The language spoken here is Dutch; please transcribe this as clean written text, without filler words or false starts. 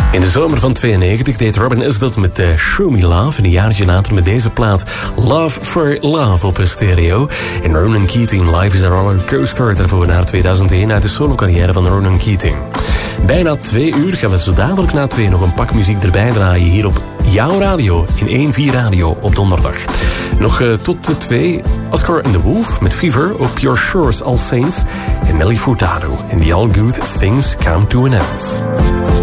In de zomer van 92 deed Robin S. dat met Show Me Love. En een jaartje later met deze plaat Love for Love op stereo. En Ronan Keating, Life is a Roller Coaster. Daarvoor naar 2001 uit de solo-carrière van Ronan Keating. Bijna 2 uur gaan we zo dadelijk na 2 nog een pak muziek erbij draaien hier op jouw radio in 1-4 Radio op donderdag. Nog tot 2 Oscar and the Wolf met Fever op Your Shores All Saints en Nelly Furtado in The All Good Things Come to an End.